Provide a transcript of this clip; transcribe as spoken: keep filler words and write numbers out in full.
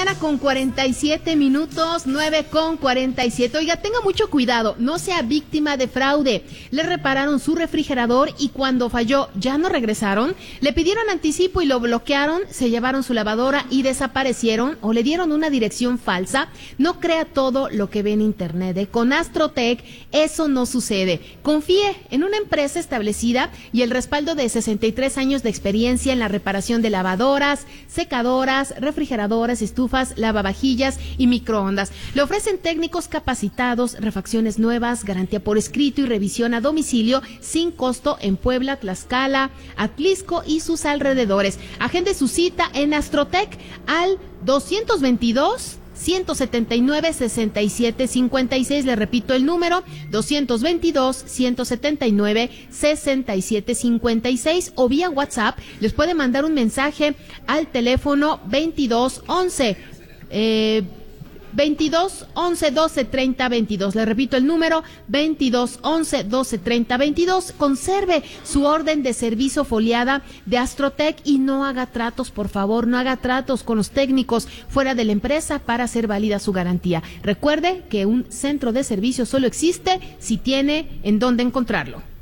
mañana con cuarenta y siete minutos, nueve con cuarenta y siete. Oiga, tenga mucho cuidado, no sea víctima de fraude. Le repararon su refrigerador y cuando falló ya no regresaron. Le pidieron anticipo y lo bloquearon, se llevaron su lavadora y desaparecieron o le dieron una dirección falsa. No crea todo lo que ve en internet. ¿eh? Con Astrotech eso no sucede. Confíe en una empresa establecida y el respaldo de sesenta y tres años de experiencia en la reparación de lavadoras, secadoras, refrigeradoras, estufas, lavavajillas y microondas. Le ofrecen técnicos capacitados, refacciones nuevas, garantía por escrito y revisión a domicilio sin costo en Puebla, Tlaxcala, Atlisco y sus alrededores. Agende su cita en Astrotech al doscientos veintidós, ciento setenta y nueve, sesenta y siete cincuenta y seis. Le repito el número, doscientos veintidós, ciento setenta y nueve, sesenta y siete cincuenta y seis, o vía WhatsApp les puede mandar un mensaje al teléfono veintidós once, eh, veintidós once doce treinta veintidós. Le repito el número, veintidós once doce treinta veintidós. Conserve su orden de servicio foliada de Astrotech y no haga tratos, por favor, no haga tratos con los técnicos fuera de la empresa para hacer válida su garantía. Recuerde que un centro de servicio solo existe si tiene en dónde encontrarlo.